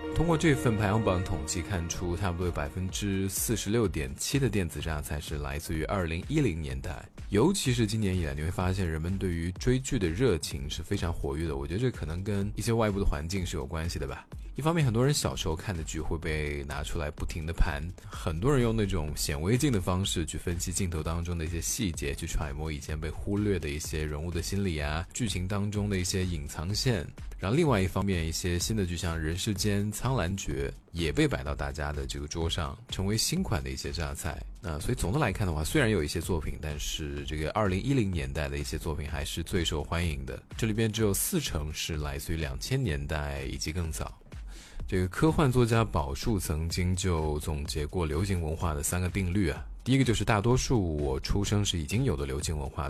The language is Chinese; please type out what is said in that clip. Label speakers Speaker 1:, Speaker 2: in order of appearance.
Speaker 1: 通过这份排行榜统计看出，差不多有46.7%的电子榨菜是来自于2010年代。尤其是今年以来，你会发现人们对于追剧的热情是非常活跃的。我觉得这可能跟一些外部的环境是有关系的吧。一方面，很多人小时候看的剧会被拿出来不停地盘，很多人用那种显微镜的方式去分析镜头当中的一些细节，去揣摩以前被忽略的一些人物的心理啊，剧情当中的一些隐藏线。然后另外一方面，一些新的剧像《人世间》《苍兰诀》也被摆到大家的这个桌上，成为新款的一些榨菜。所以总的来看的话，虽然有一些作品，但是这个2010年代的一些作品还是最受欢迎的。这里边只有40%是来自于2000年代以及更早。这个科幻作家宝树曾经就总结过流行文化的3个定律啊。第一个就是大多数我出生时已经有的流行文化